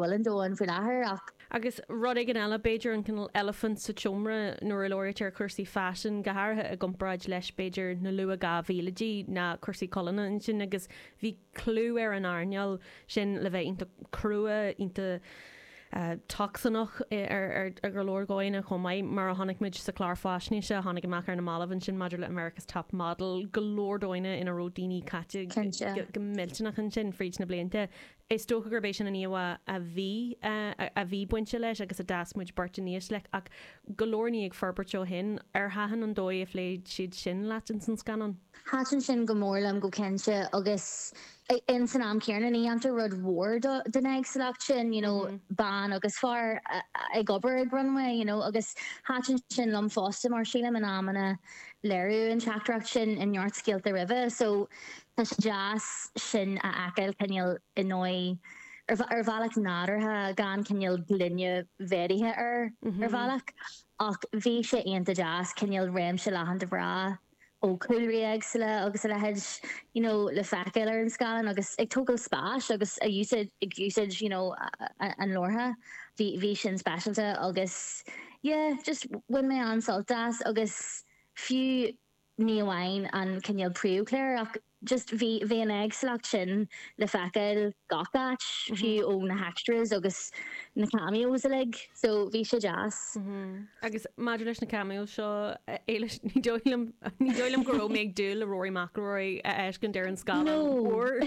bhfuil an dóin fú láthair ach agus rud ag an eile Beiidir an cinnal elephant sa tiomra nuair a lóirtear chuirsaí fashion gothartha a gcomparáid leis Beiidir na lua gábhíladí na chuirsaí colonna in sin agus bhí clú ar an airneall sin le bheith inta crua inta taxanach ar gur lór gáine chomáid mar a tháinig muid sa chlár fáisní se tháinig amach ar na málahann sin Maidir le America's Top Model go lórdóine ina ródaoine caite go millteach an sin fríd na blianta. Is tócha gurbééis sin aníomha a bhí buinte leis agus a dasmuid bartaníos le ach golóirní ag forbairt hin ar hahan an dói a phléid siad sin latin san scanan. Háan sin go mórlam go kense agus in san am cearna í antar rud mór den ag selection, ban agus far ag gobar ag runway, agus háan sin lom fásta mar sílam an amana leirú an teachtraach sin in neart scéalta rive, so tá jazz sin a acail cinneal inói ar bhealach nádartha gan cinneal glunne verithe ar bhealach ach bhí sé aonanta jazz cinneal réim se lehan de bra ó coolrí agsile agus a lehead le feicil ar an scalan agus ag tógal spáis agus a usage an lortha bhí sin specialta agus just win me an soltas agus fiú níomhain an cinneal príúcléir ach just bhí an agslaach sin le feicil gachát fiú ó na extras agus na cameos alig, so bhí sé jazz. Agus maidir leis na cameo seo ní dóilm go méid dúil a Rory McIlroy a eiscin dear an scala mór.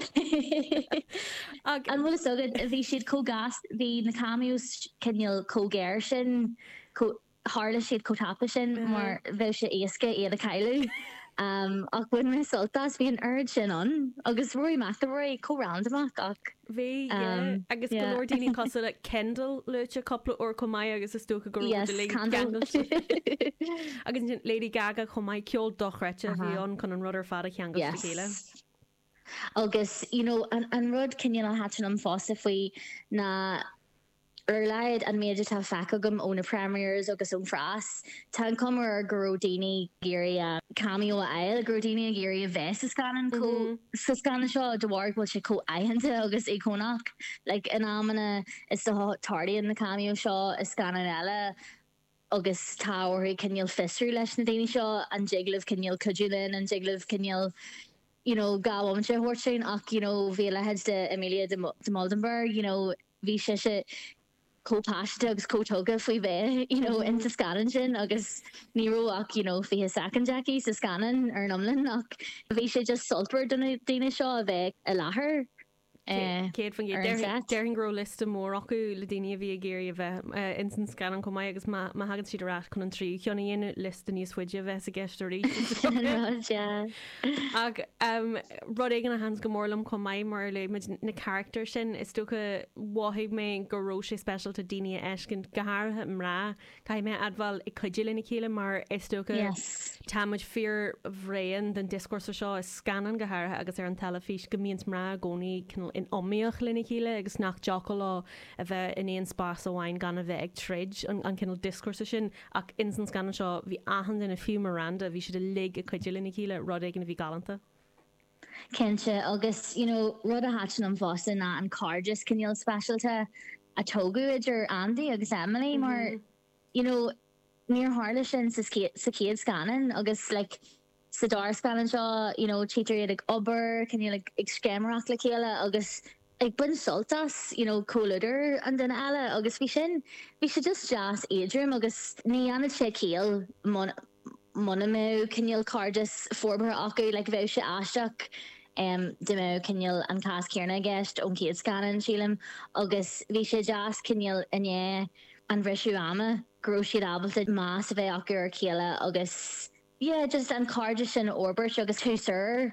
An bhfuil sogad bhí siad cógast bhí na cameos cinneal cógéir sin hála siad cótapa sin mar bheith sé éasca iad a caiilú. Ach buin me soltas bhí an urge sin an agus Rory McIlroy co-roundamach ach bhí agus go leor daoine cosú le Kendall lute coppla or chomáid agus is tócha go agus Lady Gaga chomáid ceol dochreite bhí an chun an rud ar fad a cheangal chéile. Agus an rud cinneal hatan an fásta faoi na Erlaid an méidir tá fecagam ó na premiers agus an frás tá cumar goródaine géirí cameo ail goródaine géirí a bheith sa scanan sa scanan seo dohhar se có aihananta agus éconach an amana is tardaí in na cameo seo is scanan eile agus táhairí cinneal fisú leis na daine seo an jiglah cinneal cudulin an jiglah cinneal gáham se hortsin ach bhí lehead de Amelia de Moldenberg bhí se cópáiste agus cótóga faoi bheith inta scanan sin agus níróach fi second Jackie sa scanan ar nomlin ach bhí sé just sultbir duna daine seo a bheith a láthair. Céad fan dearing gro list mór acu le daine bhí a géir a bheith in san scanan comá agus má hagad siad ará chun an trí ceanna dhéanú list a níos fuide bheith a geisteí. Ag rud éigen a hans go mórlam comá mar le na character sin is tócha bhthaigh mé goró sé special a daine eiscin gothartha an rá cai mé adbhail i chuidilina chéile mar is tócha táid fear bhréan den discoursa seo is scanan gothartha agus ar an telefís go míons mrá gcónaí in omíoch lena chéile agus nach deacha lá a bheith in éon spás a bhhain gan a bheith ag trid an cinnal discoursa sin ach in san scanan seo bhí ahan in a fiú Miranda bhí si de lig a chuide lena chéile rud ag bhí galanta. Kense agus rud a hatan an bhosa ná an cardgus cinneal specialta a tógu idir Andy agus Emily mar níor hála sin sa céad scanan agus sa dar scanan seo cheatar ag obair cinneal ag scéimeach le chéile agus ag bun soltas cóidir an den eile agus bhí sé just jazz éadrim agus ní anad sé céal mé cinneal cardgus forbar acu le bheith sé aisteach de mé cinneal an cas céarna gceist ón céad scanan sílam agus bhí sé jazz cinneal inné an bhreisiú ama gro siad abalta más a bheith acu ar chéile agus just an cardgus sin orbert agus túsir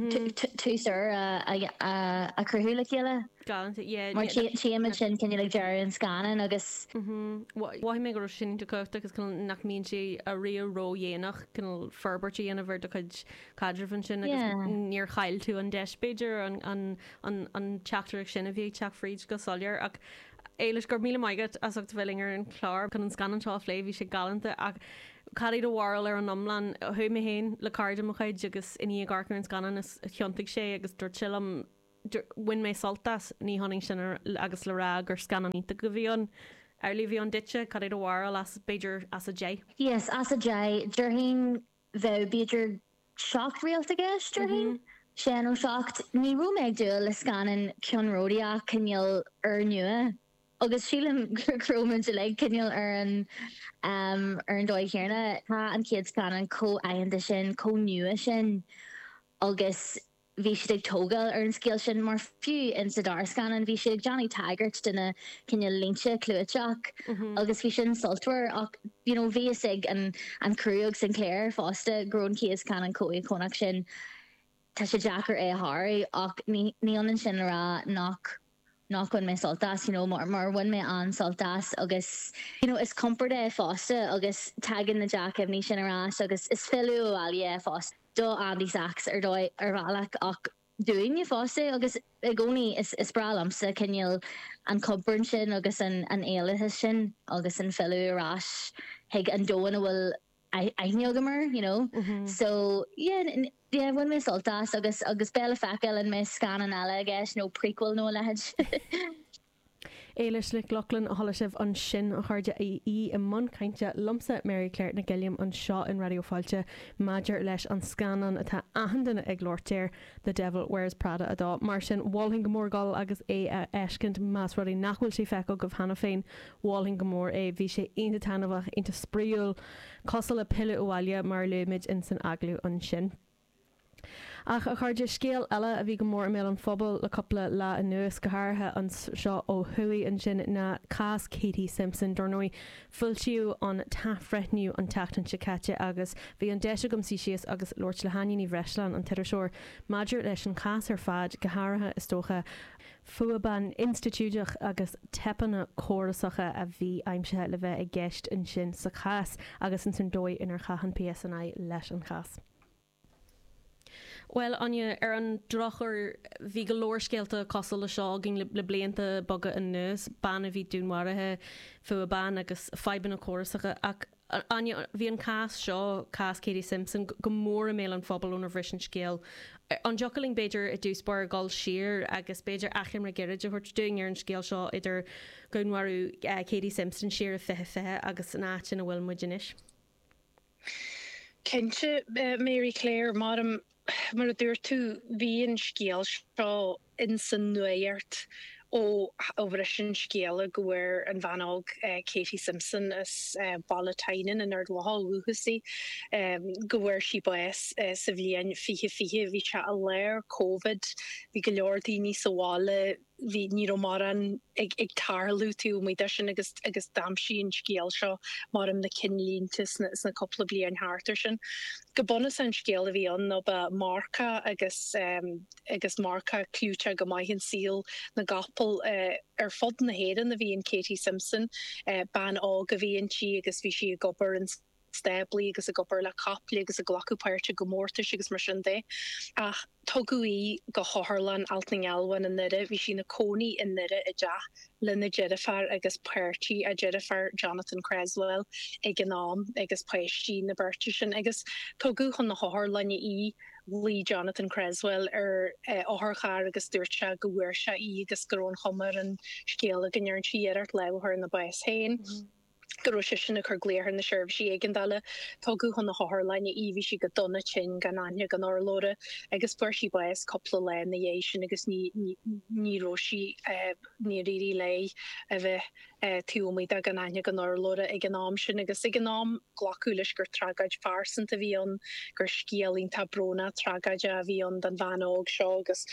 a cruthú le chéile. Mar tíimiid sin cinne le deir an scanan agus Bhaid mé gur sin do costa agus nach míonn si a rioró dhéanach cin ferbertí ana bhir do chud cadrahan sin agus níor chail tú an deispéidir an teachtar sin a bhí teach fríd go solir ach éiles gur míle maigad as bhfuingar an chlár chun an scanan tá lé bhí sé galanta ach Cadí do bhil ar an nomlan thu mé héin le cardide mo chuid agus iní garcar an scanan is cheantaigh sé agus dúirtilam win mé saltas ní honning sin agus le ra gur scanan íta go bhíon Early bhí an ditse cad é bhhar as Beiidir as a J. Yes, as a J, Durhing bheith Beiidir shocked realta gas Durhing. Sian ó shocked ní rúméid dú le scanan ceanródia cinneal ar nua. Agus sílim cróman de le cinneal ar an dóid chéarna tá an céad scanan có-aonda sin, có-nua sin. Agus bhí siad ag tógal ar an scéal sin mar fiú in sa dar scanan, bhí siad ag Johnny Taggart duna cinneal línte cluateach, agus bhí sin saltwar ach, bhí sig an cruúg Sinclair fásta grón céad scanan cóí cónach sin tá sé Jackar é háirí ach ní anan sin rá nach chun mé saltas, mar bhain mé an saltas agus, is comfort é fásta agus tagan na Jack ní sin arás agus is fiú bháile fásta. Do Andy Sachs ar bhálach ach dúin fásta agus gcónaí is bralamsa cinneal an cobburn sin agus an éalathe sin agus an fiú arás heag an dóin bhfuil aithneogamar, so bhain mé saltas agus bella fecail an mé scanan eile agus nó prequel nó leid. Éiles le Lachlan a thola sibh an sin a chuirde í i món cainte lomsa Mary Claire na Gilliam an seo in radioáilte maidir leis an scanan atá ahandanna ag glórtéir The Devil Wears Prada adá mar sin bháilhin go mór gáil agus é a eiscint más ruí nachhfuil sé feicil go bhhanna féin bháilhin go mór é bhí sé aonanta tanmhah inta spríúil cosal le pile óháile mar luimiid in san aglú an sin. Ach a chuirde scéal eile a bhí go mór mé an phobal le coppla le a nuas go háirithe an seo ó thuí an sin na cás Katie Simpson dornóí fuiltiú an tafreithniú an tatan sicate agus bhí an deise gom síos agus Lord le haine ní Bhreisleán an teidir maidir leis an cás ar fad go háirithe is tócha fuaban institúideach agus tepanna chorasacha a bhí aimsethe le bheith i gceist in sin sa chás agus an san dóid inar chahan PSNI leis an chás. Well, Anya, ar an drochar bhí go leorscéalta cosal le seo gin le blianta boga an nús, banna bhí dúnmharathe fu a ban agus feibanna chorasacha ach Anya, bhí an cás seo, cás Katie Simpson, go mór a mé an phobal ónar bhrisin scéal. An jocaling Beiidir a dúspar gáil siar agus Beiidir achim ra geirid a chuirt doing ar an scéal seo idir gounharú Katie Simpson siar a fethe agus an áitin a bhfuil muidinis. Kense Mary Claire mar a dúir tú bhíon scéal seo in san nuairt ó bhrisin scéala go bhfuir an bhanog Katie Simpson is ballatainen in ar dlahall luhusí go bhfuir si bues sa bhliain fiche bhí se a léir COVID bhí go leor daoine sa bháile hí ní mar an ag tarlú tú mé sin agus damsí an scéal seo mar am na cinlíntas na coppla blian hátar sin. Go bonus an scéal a bhí an nó ba marca agus marca clúte go maithhin síl na gapel ar fod na héan a bhí an Katie Simpson ban ág a bhí an si agus bhí si a gobar an stabli agus a gopur le capli agus a glacu páirte go mórtas agus mar sin dé. Ach tugaí go háharlan altning alwan in nire, bhí sin na cóní in nire a deach le na Jennifer agus páirtí a Jennifer Jonathan Creswell ag an nám agus páistí na Bertie sin agus tugu chun na háharlanne í Lee Jonathan Creswell ar áthchar agus dúirte go bhuiir se í agus gorón chumar an scéal a gnearn siart lehar na bais hain. Go sin a chu léir na seirbh si ag an dalile tugu chun na háharlainne íhí si go donna tin gan aine gan orlóra agus puir si bais coppla le na dhé sin agus níróí ní rií lei a bheith túmid a gan aine gan orlóra ag an nám sin agus ag an nám glaúlis gur tragaid farsan a bhíon gur scéalín tá brona tragaide a bhíon den bhaóg seo agus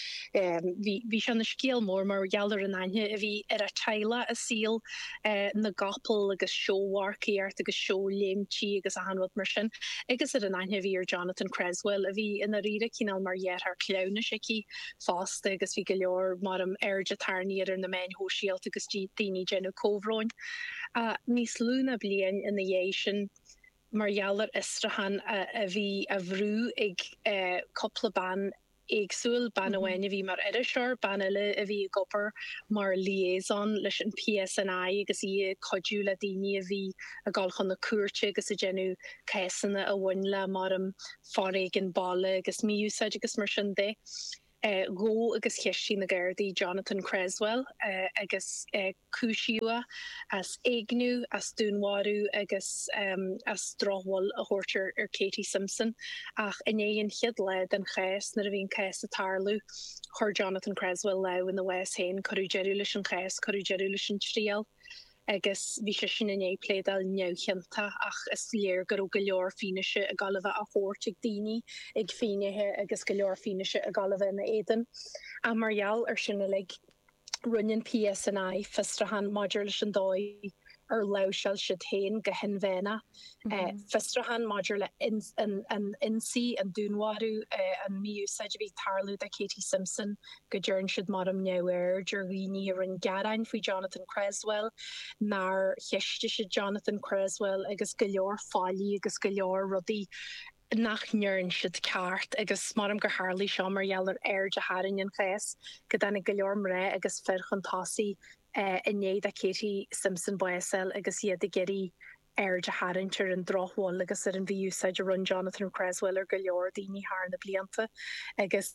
bhí se na scéal mór mar gealar an aine a bhí ar a teile a síl na gapel agus showwarkiart agus showléimtí agus a hanwad mar sin agus ar an aine bhí ar Jonathan Creswell a bhí ina rire cíál mar dhéar ar cleanna sici fásta agus bhí go leor mar am airde tarníar ar na main hóisialt agus daoine genú cóhráin. Níos lúna blian in na dhé sin marhealar istrahan a bhí a bhrú ag coppla ban éagsúil ban ahhaine bhí mar idir ban eile a bhí gopur mar liaison leis an PSNI agus í codú le daine a bhí a gáil chun na cuairte agus a genú caisanna a bhain le mar am fáréig an balle agus míúsaid agus mar sin dé. go agus cheistí na Gardaí Jonathan Creswell agus cúisiúa as éagnú as dúnharú agus as drohwal a hortir Katie Simpson ach inéon chiad le den chais na a bhín cais a tarlú chur Jonathan Creswell le in the West Hain choú jeú leis an chais choú jeú leis an tríal. Agus bhí sé sin in éléadal neochénta ach is léir gur go leor fineise a galibh a chóirt ag daoine ag féinethe agus go leor fineise a galibh na éan. A margheall ar sinna le runnin PSNI fistrahan Maidir leis an dóid ar leisel si tain go hen bhéna. Fistrahan Maidir le an insaí an dúnharú an miúsaid bhí tarlú de Katie Simpson go dúrn siad madam neir dúrghíní ar an garain faoi Jonathan Creswell nar cheiste si Jonathan Creswell agus go leor fáilí agus go leor rudí nach nuirn siad ceart agus madam go Harley seo margheall ar de haing an chais go dana go leor mré agus ferchan tásaí innéad a Katie Simpson Boyesel agus iad a geirí de haintir an drohwal agus ar an bhíúsaid a run Jonathan Creswell ar go leor daoine haar na blianta agus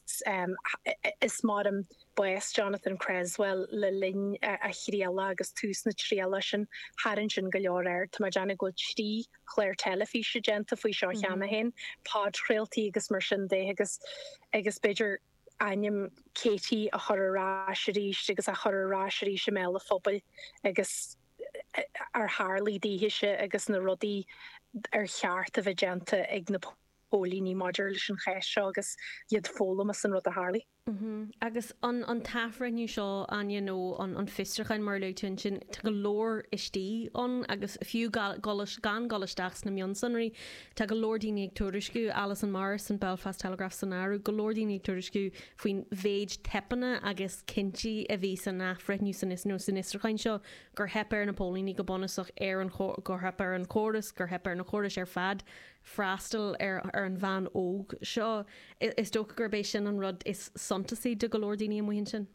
is madam Boyes Jonathan Creswell le linn a chríala agus tús na tríala sin harin sin go leor air tá deanna go trí chléir telefi se genta faoi seo cheanna hen pád réaltaí agus mar sin dé agus beidir aim Katie a chorráisiéis agus a chorráisiéis sem meile fphobal agus ar Harley díhiise agus na rudaí ar cheart a bheith genta ag na pólíní Maidir leis an chéis seo agus iad fólam as an rud a Harley. Agus an tafraniu seo anja nó an fistrachain mar leún sin tá go lór istí an agus fiú gan galisteach na mionsanrí tá go lordíine ag tuairisciú Alison Morris an Belfast Telegraph san áú go lordíine ag tuairisciú faoin bhéid tepanna agus cinnti a bhí san nafraniu san is nó san istrachain seo gur hepar na pólíní go bonach ar an gur hepar an choras gur hepar na choras ar fad freastal ar an bhean óg seo is dó gur bééis sin an rud is santasaí de go lordíine am sin.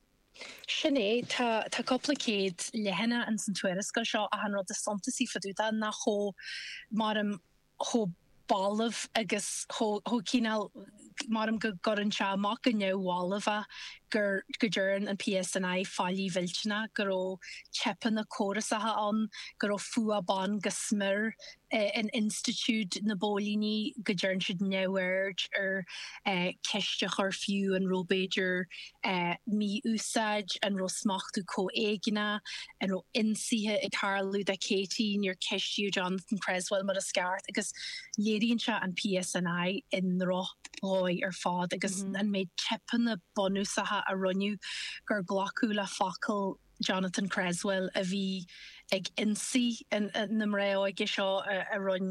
Sinné tá copplicéad lehanana an san tuairisca seo a an rud is santasaí faúta nach cho marm cho ballah agus cho cíál marm go goran se amach go nehálah gur dúrn an PSNI fáilí viltena gur chepan na chorasathe an gur fua ban go smir an institute na bólíní go dúrn siad newirt ar ceiste chuir fiú an robéidir mí úsáid an ro smachtú có éigena an ro insíthe ag tarlú de Katie níor ceistú Jonathan Creswell mar a sceart agus léiríonn se an PSNI in roh bóid ar fád agus an méid chepan na bonúsathe a runniu gur glacu le facail Jonathan Creswell a bhí ag insaí na ré ige seo a run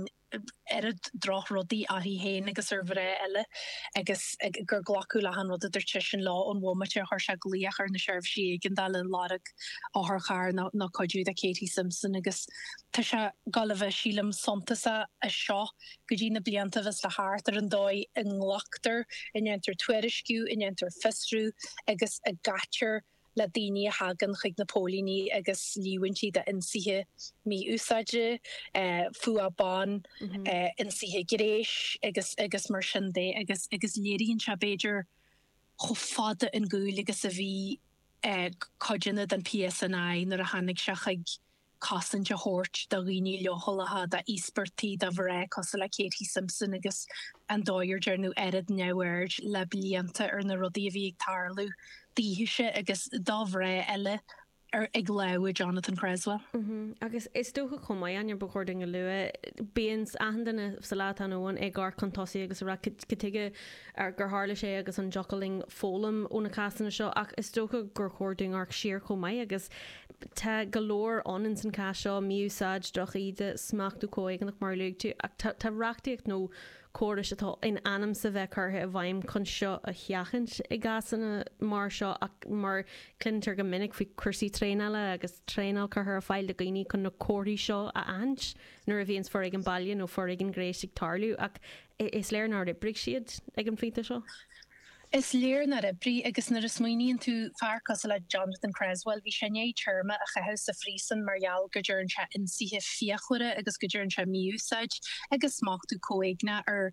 droch rodí a hí héin agus ar bhré eile agus gur glacu le an rud idir tisin lá an bhmaite chu se glíoch ar na seirbh si gin dal an lára áth chair na coidú de Katie Simpson agus tá se galbheith sílam santasa a seo go dtí na blianta bheits le háart ar an dóid in nglaachtar inentar tuairisciú inentar fistrú agus a gatir le daoine a hagan chuig na pólíní agus líhaintí de insíthe mí úsáide fua ban insíthe gréis agus mar sin dé agus léiríonn se béidir cho fada an gúil agus a bhí coideanna den PSNI nar a hanig se chuig cosint a hort da riní leholathe da íspertí da bhré cos le Katie Simpson agus an dóir dearnú erad neir le blianta ar na rudí a bhí ag tarlú díhiise agus dá bhré eile ar ag le Jonathan Creswell. Agus is dócha chumá an ar bechording a lua bíons ahanana salátán óin ag gar contáí agus ra gotige ar gur hála sé agus an jocaling fólam óna cásanna seo ach is dócha gur chóding ar siar chumá agus tá golóir anan san cá seo miúsáid droch iad smachtú cóig an mar luú tú ach tá reachtaíocht nó choras atá in anam sa bheith chutha a bhaim chun seo a cheachant i gasanna mar seo ach mar clintar go minic faoi cuasaí tréáile agus tréál chutha a fáil a gainí chun na cóirí seo a ant nuair a bhíonn for ag an bailíonn ó for ag an gréisig tarlú ach is léir ná brig siad ag an fita seo? Is léir na ribrí agus na smuoíonn tú fearcas le Jonathan Creswell hí sinné terme a chahe sa frísan marall go dúrn se insíthe fiochure agus go dúrn se miúsáid agus smachtú cóigna ar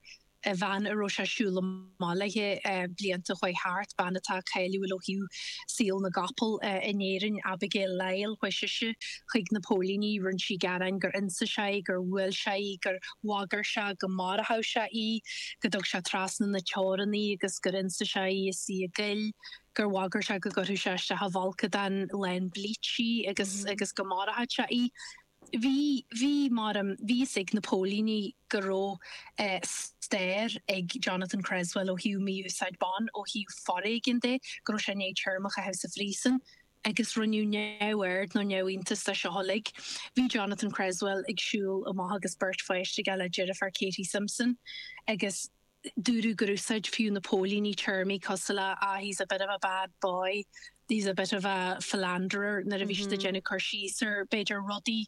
bhean a roise siúla málathe blianta chuoi háart banatá chéiliú le hiú síl na gapel inéan Abigail Lyle chuise chuig Napólíní run si garan gur insa se gur bhfuil se gur wagar se go martha se í godog se trasna na teranní agus gur insa se si a gil gur wagar se go goú se havalca den len blití agus go martha se í. Vi marm vi sig Napólíní goró stair ag Jonathan Creswell ó hiú mi úsáid ban ó hiú farigin de gro sé né termach a House of Friesen agus runniu neward no newintas se holig. Vi Jonathan Creswell ag siúl am agus Bert Feist gal Jennifer Katie Simpson agus dúrú goúsáid fiú Napólíní termi cosla he's a bit of a bad boy. He's a bit of a philanderer na a viste Jenny Kershiser beidir ruddy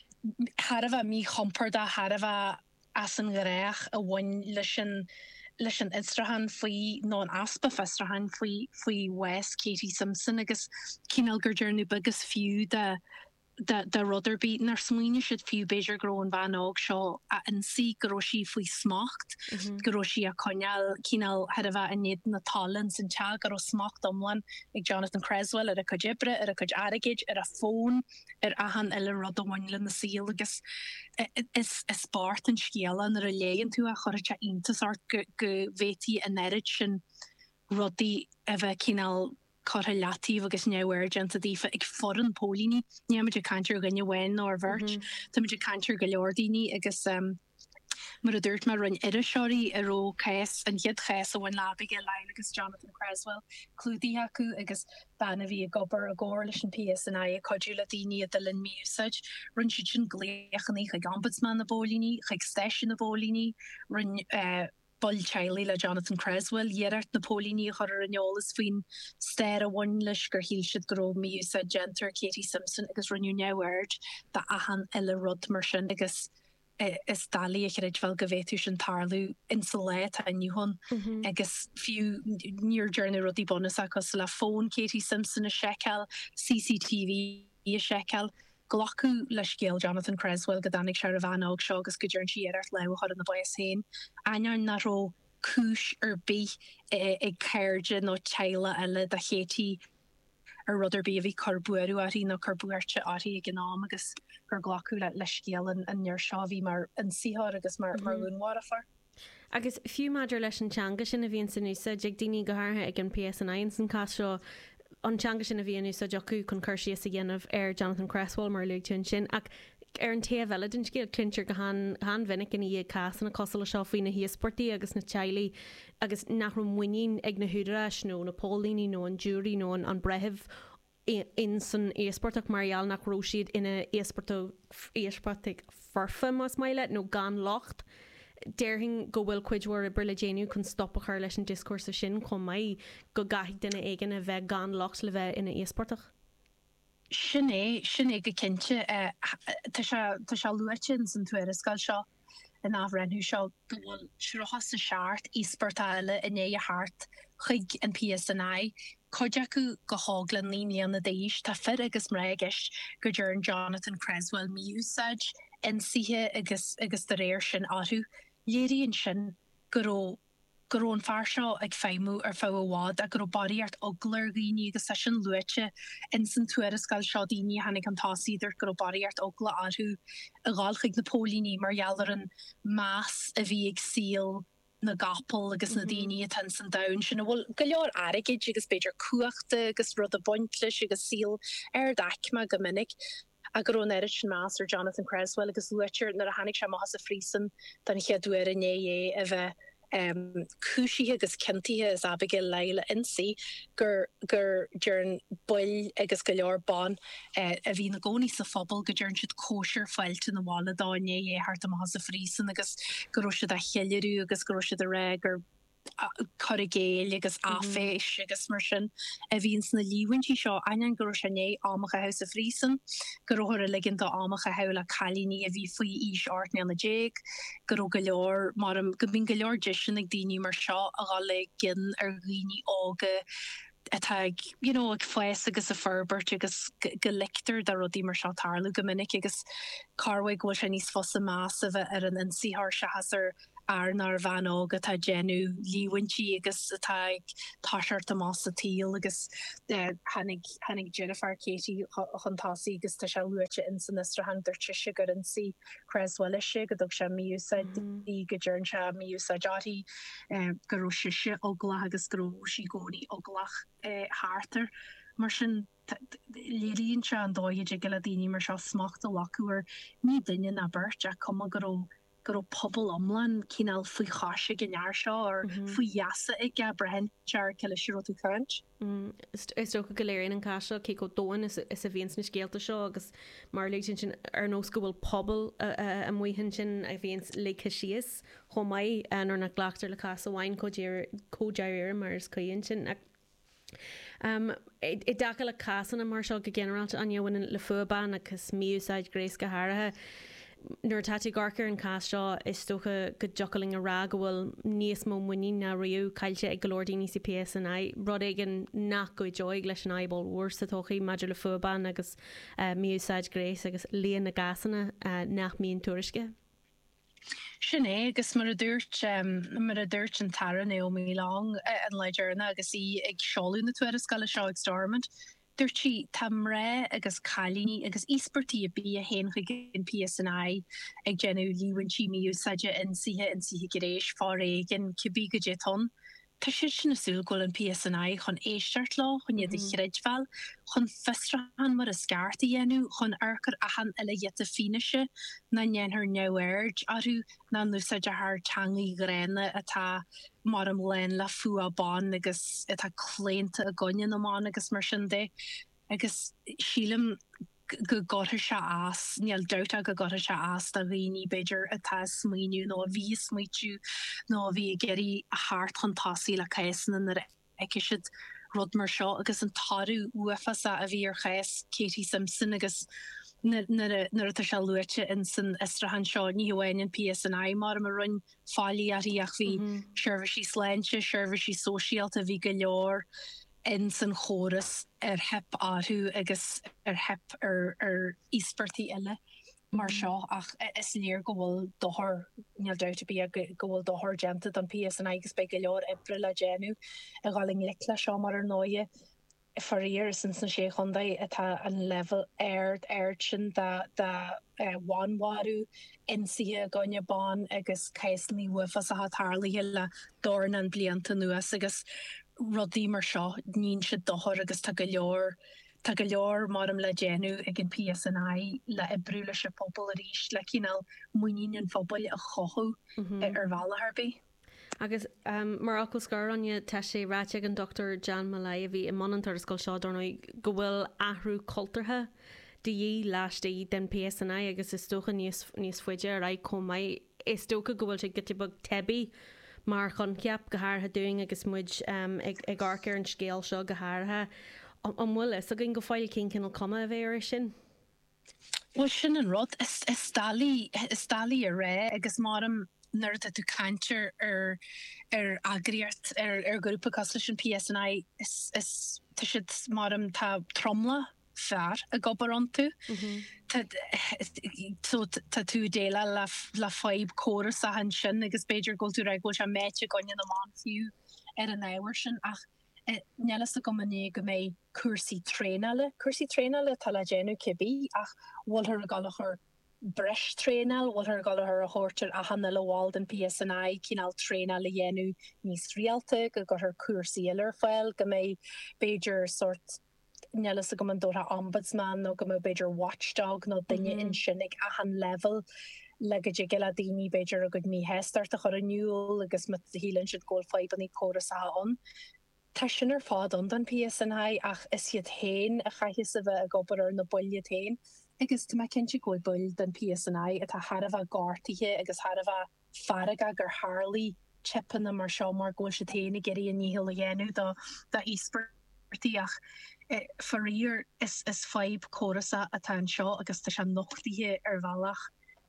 had a mi humper da had a asan gareach a one listen Istrahan fui non aspa festrahan fui West Katie Simpson agus Kinelger journey biggest few the rudder beaten ar smuoine should few beidir grown van og seo a an si groshi fui smacht groshi a conal kinal had a nid na talents and cha gro smacht omlan ag Jonathan Creswell a cojibre a coj adagage a phone ahan ille rud wanle na seal agus is sport an skiela an reléan tú a chorcha intasart go veti an erich ruddy eve kinal correlative agus neurgent a dífa ag foran Pólíní níidir cantir gonne wein or virt Táidir cantir go leordíní agus mar a dúirt mar run ire seoí a ró chéas an chiad chéas a bhain Abigail Lyle agus Jonathan Creswell clúdaí acu agus banna bhí a gobar a ggóir leis an PS an a codúla daoine a lin músaid run si sin gléachan ag ombudsman na Pólíní chuig station na Pólíní run Bol Charlie le Jonathan Creswell Yerart Napólíní chor an jolas fin stair a one leis gur híl siid gro mi sa Genter Katie Simpson agus runniu neward da ahan ille rud mar sin agus is dali a red fel govéú an tarlú insulét a nihon agus fiú near journey rudi bonus agus le phone Katie Simpson a shekel CCTV a shekel. Glaku leisgéil Jonathan Creswell godannig se van og seo agus go dúirn si ar le chud an na bois hain. Ainar naró cúis ar bí ag cairde nó teile eile de chétí ar rudidir bí a bhí carbuú aí nó carbuirte aí ag gnám agus gur glacu le leisgéil an near seo bhí mar an siá agus mar runhá far. Agus fiú maidir leis an teanga sin a bhíon san úsa ag daoine gothartha ag an PS9 san cá seo antanga sin a bhíonú sa jocu chun chuirsí a dhéanamh ar Jonathan Creswell mar luú tún sin ach ar an taobh eile den céad clintir go han vinnic in í casan na cosla seo faoine hí sportí agus na tealaí agus nach muoín ag na húdras nó na Pólíní nó an dúí nó an bretheh in san ésportach mariaal nach roisiad ina ésportig farfa mas maile nó gan locht. Deirhin go bhfuil cuidhúir a brilla déanú chun stoppa chuir leis an discursa sin chun maiid go gaith duine aigen a bheith gan locht le bheith ina ésportach. Sinné go cinnte tá se luitin san tuair scail seo in áhrenú seo go bhfuil srochas sa seart ísportáile in é a hart chuig an PSNI coideacu go háglan líon na déis tá fir agus mréigeist go dúirn Jonathan Creswell miúsaid in sithe agus de réir sin áthú léiríonn sin gorón fear seo ag féimú ar fá bhád a gur baríart oglar rií agus sin luite in san tuair scail seo daoine hanig an táíidir gur baríart ogla áthú a gáilchaigh na Pólíní margheallar an más a bhí ag síl na gapel agus na daine tan san dain sin bhfuil go leor airigid agus beidir cuachta agus rud a buintlis agus síl ar daicma go minic. A gro erich master Jonathan Creswell agus luir na a hannig se mas a Friesen dan cheadúir in é a bheith cúsíthe agus cinntihe is Abigail Lyle insi gur dúrn buil agus go leor ban a bhí na gcóí sa fphobal go dúrn siad cóisiir feilte na bhála dáine é hart a mas a Friesen agus go siad a cheiliú agus go siad a ré gur corrigéil agus áféis agus mar sin a víns na líhaintí seo ainan go sinné amacha House of Friesen gohor a ligin do amacha heula chalíní a bhí faoi ís art na déig go leor mar go bin go leor sin ag daoine mar seo a gá le gin ar rií ága ag foies agus a ferbert agus go lictar dar rodí mar se tarla go minic agus carhaig go sin níos fosa más a bheith ar an insíthir se has ar nar van óga tá genú líhaintí agus atá táart am más a tíl agus hannig Jennifer Katie chutáí agus tá se luite in san Istrahang se go an si Creswell se godog se miúsa í godjurn se miúsa jotí goró siise ogla agus goró sí gcóí oglach háartar mar sin léiríonn se an dóide go a daoine mar seo smacht a lacuar ní duine na burt a cum goró pobl omlan cíál faoi chaise gnear seo ar faoi jaasa ag ga brehin tear ceile siú tú chuint. Is do go léironn an caiise cí go dóin is a bhíon na scéalta seo agus mar lei sin ar nó go bhfuil pobl a muohann sin a bhíon le síos chomáid ar na ghlaachtar le casa bhhain códeir mar is chuonn sin I dacha le casan a mar seo go generalta an johain le fuban agus miúsáid grééis go háirithe. Nuair tatí garcar an cás seo is stocha go jocaling a rá go bhfuil níos mó muí na riú caiilte ag golódaí CPS an rud igen nach go joig leis an aibal uair sa tóchaí maidir le fuban agus miúsáid grééis agus líon na gasanna nach míon tuairisce. Sinné agus mar a dúirt an taran é ó mí lang an leidirna agus í ag seáú na tuair scala seo ag Stormont. Dúirtí tam ré agus chalíní agus íspertí a bí a hen gin PSNI ag genú líhaintí miú saide in sithe géréis fá gin cibí go jeton. Tá si sin nasúil goil an PSNI chun éisteart lá chun iad chréidfeil chun festrahan mar a scarta dhéanú chun arcar ahan eile dhéta fineise na nhéanthar neabhaird arú na núsaide th teangaí gréine atá mar am len le fu a ban agus atá clénta a gonne amán agus mar sin dé agus sílam go gotar se as níl douta go gotar se as a bhíní beidir atá smaoinú nó a bhí smaitiú nó a bhí geirí a háart chutáí le caian ar aici siid rud mar seo agus an tarú uafasa a bhí ar chais Katie Simpson agus nar se luite in san Istrahang seo ní bhhain an PSNI mar mar run fáí aíach bhí seirbhísí sláinte seirbhísí sosiálta bhí go leor in san choras hep áthú agus hep ar íspertí eile mar seo ach is léir go bhfuil dothir níl douta bí go bhfuil dothir genta an PSNI agus be go leor ibre le déanú a gáling licla seo mar ar nóie faríir san sé chundaid atá an level aird sin bhainharú insithe gonne ban agus caiislí uafas a hátarlaí le dorn an blianta nuas agus rodí mar seo nín se dothir agus tá go leor marm le déanú ag an PSNI le ibrúla se pobl a ríist le cíál muoíon fphobal a chothú ar bhelathbí. Agus mar acu scar anje te sé ráte an Dr. Jan Malay a bhí i manantar scoil seo dorna go bhfuil ahrú cultartha de dhé láistí den PSNI agus is stocha níos fuide ar raid commáid is stocha go bhfuil sé gotibug tebí mar chun ceap go háirtha dúing agus muid ag garcar an scéal seo go háirtha an bhfuil is a gin go fáil cin cinál cuma a bhéir sin. Well sin an rud is stálaí a ré agus marm nuir a tú cantir ar agriart ar grúpa cos leis an PSNI is siad marm tá tromla fear a gobar an tú. Tá tú déile le fáib choras a han sin agus beidir go tú raigh se méite gonne amán fiú ar an éhar sin ach nelas a go mané go mé cuasaí trénale tá le déanú cibí ach bhfuil a galachar breis trénal wat er gal her a horter a han leáil den PSNI cíál tréna le dhéennn níos rialte go got her cuasíler fel go mé Beiidir sort nelas a go man dora ombudsman no go Beiidir watchdog no dinge in sinnig a han level le go gela déní Beiidir a go mí hestart a chu a nuúl agus mat hílen si ggóil febanní choras a an. Tá sin ar fád an den PSNI ach is siad héin a chahi sa bheith a gobar ar na bolliad héin. Agus tu me cin si go buil den PSNI a tá Harbh gáirtithe agus Harbh farraga gur Harley chipan mar seo mar go se téna geirí a níhil a dhéennn da íspertíach farír is 5 chorasa a tá seo agus tá sem nochttíthe ar bhealach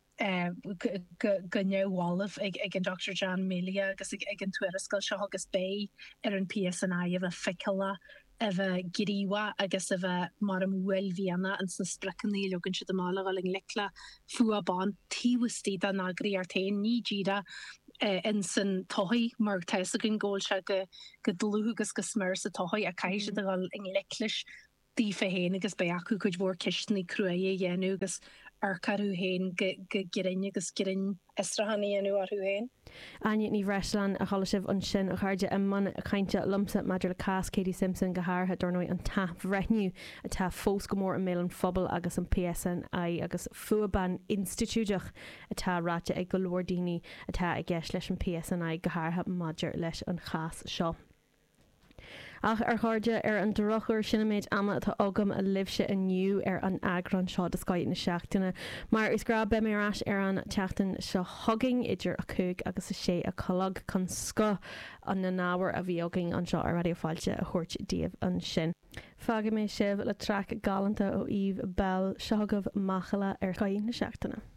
go nehálah ag an Dr. Jan Melia agus ag an tuairiscail seo agus bé ar an PSNI a bheith ficala a bheith giríha agus a bheith mar an bhfuil bhíanana an san sprecannaí legann si mála gáling licla fuabán tíhastí an agraí ar tain ní ddíra in san tohi mar teisagin ggóil se go dlúgus go smir sa tohi a caiise gal in lelis dí fe héin agus be acu chuid bhór ceistní crué dhéanú agus ar carú héin go girinne agus girin estrahanní anú arú héin. Aine ní Bhreisleán a chola sibh an sin a chuirde in man a chainte lumsa maidir le cas Katie Simpson go háirtha dornóid an tath bhreithniú a tá fós go mór an mé an phobal agus an PSNI agus fuaban institúideach atá ráte ag go leor daoine atá ag gceist leis an PSNI go háirtha maidir leis an chas seo. Ach ar cháde ar an drochar sinnaméid ama atá agam a libse aniu ar an agran seo de Skyit na seachtainna, mar is gra be mérás ar an teachtain seo hogging idir a cúg agus a sé a cholag chun sco an na náhar a bhí aging an seo ar radioáilte a thuirt díobh an sin. Fága mé sibh le tre galanta ó Eve Bell seagah machala ar Skyit na seachtainna.